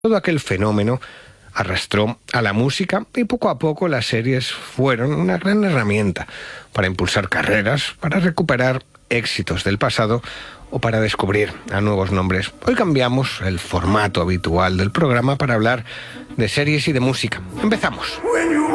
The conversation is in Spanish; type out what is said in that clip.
Todo aquel fenómeno arrastró a la música y poco a poco las series fueron una gran herramienta para impulsar carreras, para recuperar éxitos del pasado o para descubrir a nuevos nombres. Hoy cambiamos el formato habitual del programa para hablar de series y de música. Empezamos.